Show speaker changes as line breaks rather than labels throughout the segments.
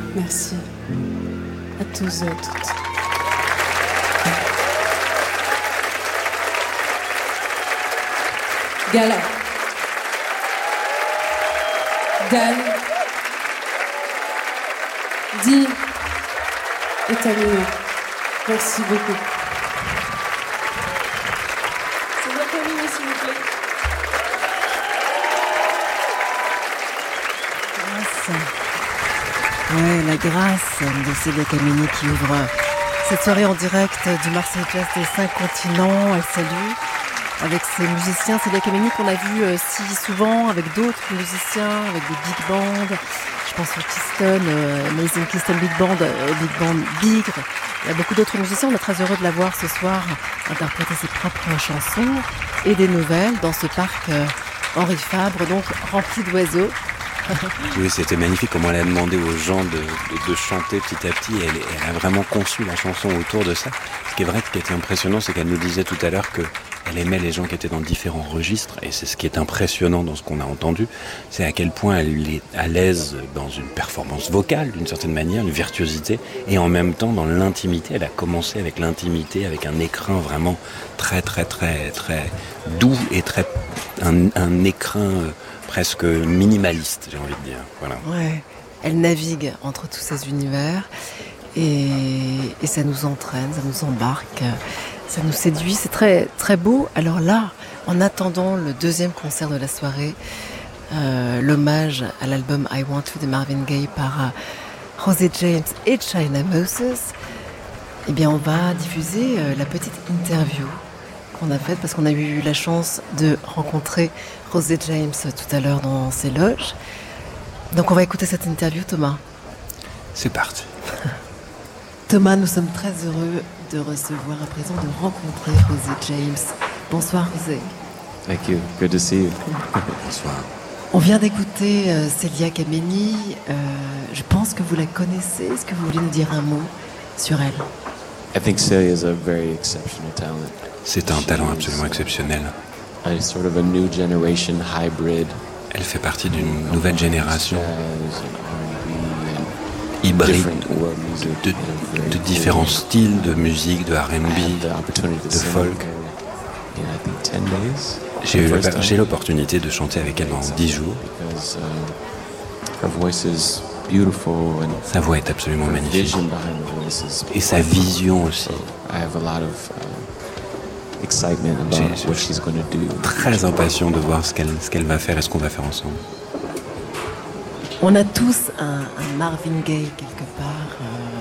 Merci à tous et à toutes. Gala, Dan, Di et Tamina. Merci beaucoup. C'est votre terminé, s'il vous plaît.
Ouais, la grâce de Célia Kameni qui ouvre cette soirée en direct du Marseille Jazz des 5 continents. Elle salue avec ses musiciens. Célia Kameni qu'on a vu si souvent avec d'autres musiciens, avec des big bands. Je pense au Keystone, Amazing Keystone Big Band, Big Band Bigre. Il y a beaucoup d'autres musiciens. On est très heureux de la voir ce soir interpréter ses propres chansons et des nouvelles dans ce parc Henri Fabre, donc rempli d'oiseaux.
Oui, c'était magnifique comment elle a demandé aux gens de chanter petit à petit. Elle a vraiment conçu la chanson autour de ça. Ce qui est vrai, ce qui était impressionnant, c'est qu'elle nous disait tout à l'heure qu'elle aimait les gens qui étaient dans différents registres. Et c'est ce qui est impressionnant dans ce qu'on a entendu. C'est à quel point elle est à l'aise dans une performance vocale, d'une certaine manière, une virtuosité. Et en même temps, dans l'intimité, elle a commencé avec l'intimité, avec un écrin vraiment très, très, très, très doux et un écrin presque minimaliste, j'ai envie de dire. Voilà.
Ouais, elle navigue entre tous ces univers et ça nous entraîne, ça nous embarque, ça nous séduit, c'est très, très beau. Alors là, en attendant le deuxième concert de la soirée, l'hommage à l'album I Want To de Marvin Gaye par José James et China Moses, eh bien on va diffuser la petite interview qu'on a faite parce qu'on a eu la chance de rencontrer José James tout à l'heure dans ses loges. Donc on va écouter cette interview, Thomas.
C'est parti.
Thomas, nous sommes très heureux de recevoir à présent, de rencontrer José James. Bonsoir José.
Thank you. Good to see you.
Bonsoir.
On vient d'écouter Célia Kameni. Je pense que vous la connaissez. Est-ce que vous voulez nous dire un mot sur elle?
I think Celia is a very exceptional talent.
C'est un talent absolument exceptionnel.
A sort of a new generation hybrid.
Elle fait partie d'une nouvelle génération
Jazz and R&B and
hybride
different world music.
de différents styles de musique, de
I had
R&B,
the opportunity to
de
sing
folk.
with her in I think 10 days.
J'ai l'opportunité de chanter avec elle pendant 10 jours.
Because her voice is beautiful and
Sa voix est absolument
her
magnifique.
vision behind the voice is
Et sa vision aussi.
I have a lot of excitement about what she's going to do.
Très impatient de voir ce qu'elle va faire et ce qu'on va faire ensemble.
On a tous un Marvin Gaye quelque part.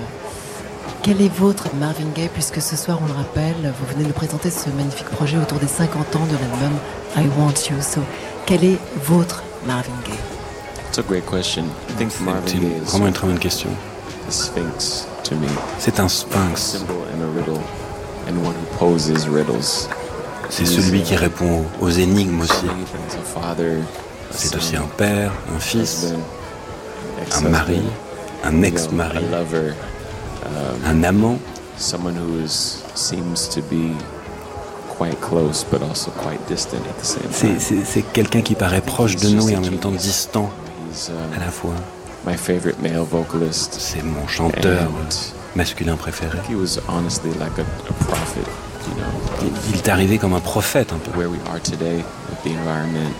Quel est votre Marvin Gaye? Puisque ce soir, on le rappelle, vous venez de présenter ce magnifique projet autour des 50 ans de l'album I Want You. So, quel est votre Marvin Gaye?
It's a great question. I think Marvin
C'est
Gaye is
vraiment une très bonne question.
a sphinx to me.
C'est un
A
sphinx.
symbol and a riddle, and one who poses riddles.
C'est celui qui répond aux énigmes aussi.
Many things, a father, a
C'est
son,
aussi un père, un fils,
husband,
un
ex-husband,
mari, un ex-mari,
a lover,
un amant.
someone who seems to be quite close but also quite distant at the same time.
C'est quelqu'un qui paraît proche de nous et en même temps distant
He's
à la fois.
my favorite male vocalist.
C'est mon chanteur
And
masculin préféré.
he was honestly like a prophet, you know.
Il est arrivé comme un prophète un peu.
Where we are today with the environment,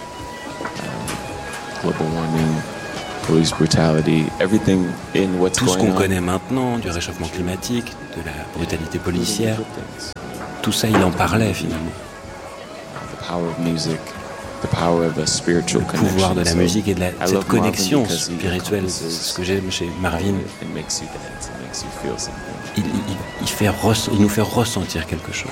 global warming, police brutality, everything in what's
Tout ce
going
qu'on
on.
connaît maintenant, du réchauffement climatique, de la brutalité policière,
Good things.
tout ça il en parlait finalement.
The power of music, the power of a spiritual
Le pouvoir de la
connection.
musique et de
I
cette
love
connexion
Marvin because he
spirituelle. C'est ce que j'aime chez Marvin.
It makes you dance, it makes you feel something.
Il nous fait ressentir quelque chose.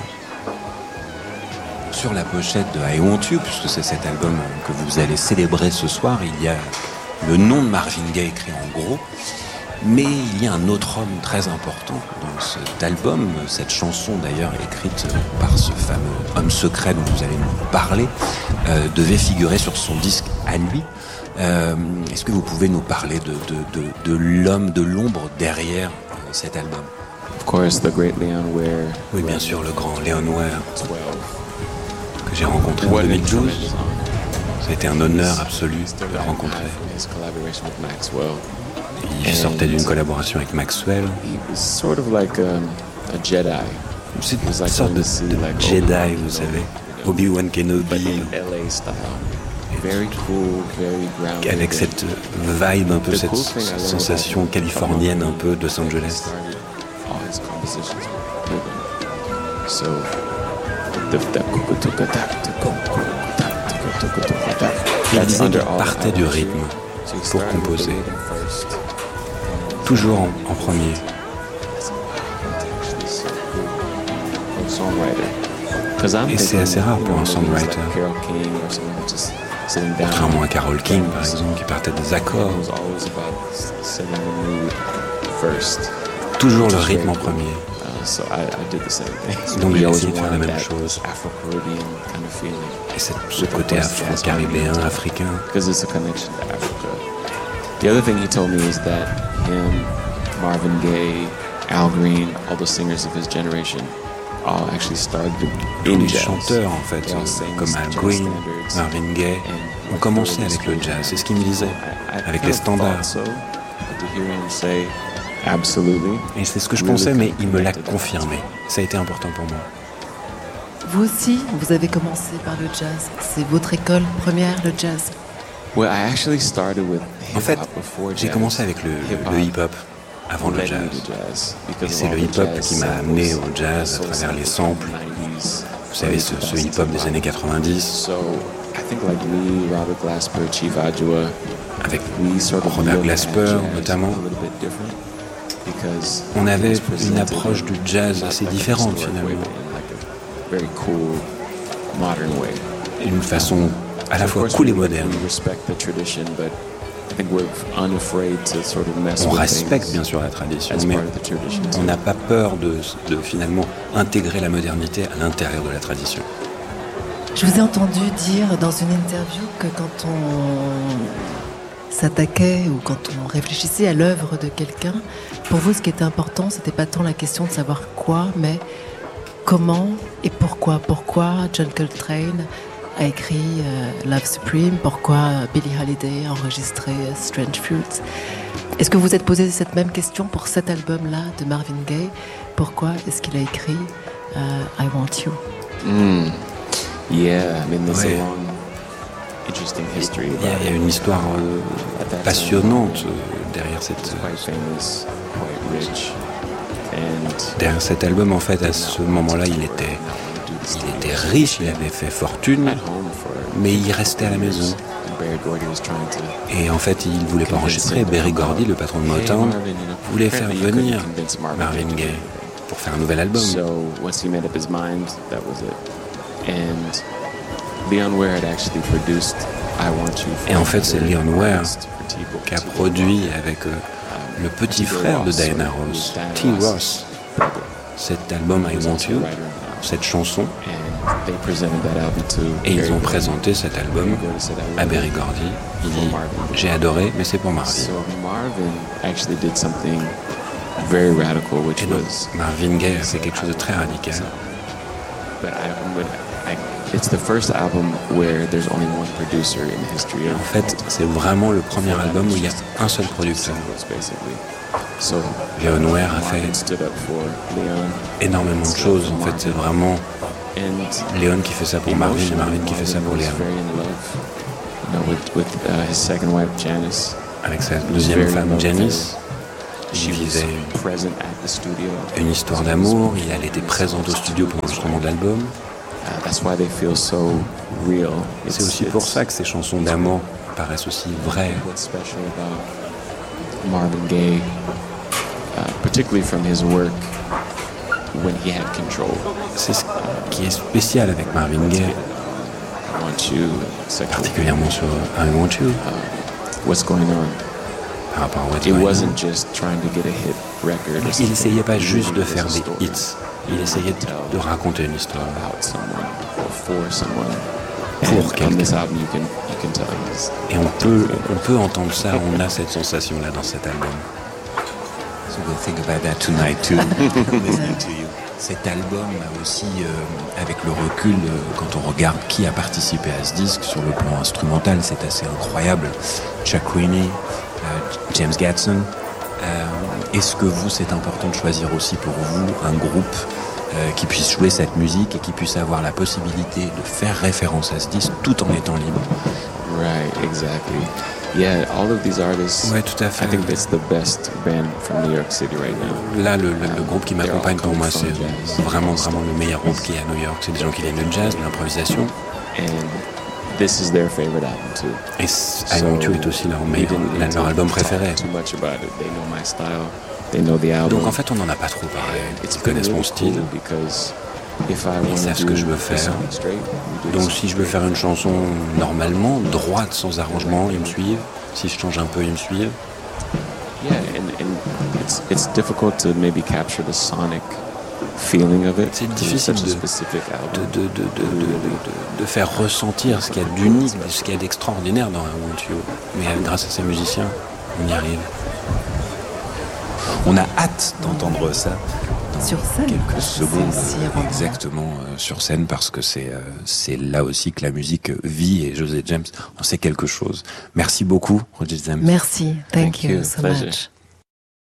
Sur la pochette de I Want You, puisque c'est cet album que vous allez célébrer ce soir, il y a le nom de Marvin Gaye écrit en gros, mais il y a un autre homme très important dans cet album, cette chanson d'ailleurs écrite par ce fameux homme secret dont vous allez nous parler, devait figurer sur son disque à lui. Est-ce que vous pouvez nous parler de l'homme, de l'ombre derrière cet album?
Of course, the great Leon Ware.
Oui, bien sûr, le grand Leon Ware
12.
que j'ai rencontré en
What an
2012.
tremendous honor.
Ça a été un honneur absolu
Still
de le
riding
rencontrer.
high from his collaboration with Maxwell.
Il sortait d'une collaboration avec Maxwell.
He was sort of like a Jedi.
C'est une sorte de Jedi, vous savez. Obi-Wan Kenobi.
LA style. Very cool, very grounded.
Avec cette vibe, un peu cette sensation californienne un peu de Los Angeles.
All his compositions were rhythm. So
il disait qu'il partait du rythme pour composer. Toujours en premier. Et c'est assez rare pour un songwriter. Contrairement à Carole King, par exemple, qui partait des accords. Toujours le rythme en premier. Donc j'ai essayé de faire la même chose. Et ce côté afro-caribéen, africain.
The other thing he told me is that him, Marvin Gaye, Al Green, all the singers of his generation, all actually started in
Les
jazz.
chanteurs, en fait, comme Al Green, Marvin Gaye, ont commencé avec le jazz. C'est ce qu'il me disait, avec les standards. Et c'est ce que je pensais, mais il me l'a confirmé. Ça a été important pour moi.
Vous aussi, vous avez commencé par le jazz. C'est votre école première, le jazz.
En fait, j'ai commencé avec le hip-hop avant le jazz. Et c'est le hip-hop qui m'a amené au jazz à travers les samples. Vous savez, ce hip-hop des années 90. Avec Robert Glasper notamment. On avait une approche du jazz assez différente finalement. Une façon à la fois cool et moderne. On respecte bien sûr la tradition, mais on n'a pas peur de finalement intégrer la modernité à l'intérieur de la tradition.
Je vous ai entendu dire dans une interview que quand on s'attaquait ou quand on réfléchissait à l'œuvre de quelqu'un, pour vous ce qui était important, c'était pas tant la question de savoir quoi, mais comment et pourquoi. Pourquoi John Coltrane a écrit Love Supreme, pourquoi Billie Holiday a enregistré Strange Fruits. Est-ce que vous vous êtes posé cette même question pour cet album-là de Marvin Gaye? Pourquoi est-ce qu'il a écrit I Want You?
Yeah, I mean, there's a long, interesting history.
Il y a une histoire passionnante derrière derrière cet album. En fait, à ce moment-là, il était riche, il avait fait fortune, mais il restait à la maison. Et en fait, il ne voulait pas enregistrer. Berry Gordy, le patron de Motown, voulait faire venir Marvin Gaye pour faire un nouvel album. Et en fait, c'est Leon Ware qui a produit avec le petit frère de Diana Ross, T. Ross, cet album I Want You, cette chanson. Et ils ont présenté cet album à Berry Gordy. Il dit « J'ai adoré, mais c'est pour Marvin ». Et donc, Marvin Gaye a fait quelque chose de très radical. En fait, c'est vraiment le premier album où il y a un seul producteur. Leon Ware a fait énormément de choses. En fait, c'est vraiment Leon qui fait ça pour Marvin et Marvin qui fait ça pour Leon. Avec sa deuxième femme, Janice, il vivait une histoire d'amour. Elle était présente au studio pour l'enregistrement de l'album. C'est aussi pour ça que ces chansons d'amour paraissent aussi vraies.
Marvin Gaye, particularly from his work when he had control.
C'est ce qui est spécial avec Marvin Gaye, particulièrement sur I Want You.
What's going on?
Par rapport à What's
It
Going On.
wasn't just trying to get a hit record.
Il n'essayait pas juste de faire des hits, il essayait de raconter une histoire
About someone or for someone.
pour
On this
quelqu'un.
album, you can tell he's.
Et on peut entendre ça, on a cette sensation-là dans cet album.
So we'll think about that tonight too, listening to you. Cet album a aussi, avec le recul, quand on regarde qui a participé à ce disque, sur le plan instrumental, c'est assez incroyable. Chuck Rainey,
James Gadson. Est-ce que vous, c'est important de choisir aussi pour vous un groupe qui puisse jouer cette musique et qui puisse avoir la possibilité de faire référence à ce disque tout en étant libre?
Right, exactly. Yeah, all of these artists.
Ouais, tout à fait.
I think that's the best band from New York City right now.
Là, le groupe qui m'accompagne pour moi, c'est vraiment le meilleur groupe qu'il y a à New York. C'est des gens qui viennent du jazz, de l'improvisation.
And this is their favorite album too.
Et I Want You est aussi leur album préféré.
Too much about it. They know my style. They know the album.
Donc en fait, on n'en a pas trop parlé. Ils connaissent mon style. Ils savent ce que je veux faire. Donc si je veux faire une chanson normalement, droite, sans arrangement, ils me suivent. Si je change un peu, ils me suivent.
Yeah, and it's difficult to maybe capture the sonic feeling of it.
C'est difficile de faire ressentir ce qu'il y a d'unique, ce qu'il y a d'extraordinaire dans I Want You. Mais grâce à ces musiciens, on y arrive. On a hâte d'entendre ça.
Sur scène,
quelques secondes,
exactement
sur scène, parce que c'est là aussi que la musique vit, et José James en sait quelque chose. Merci beaucoup, Roger James.
Merci, thank you so much.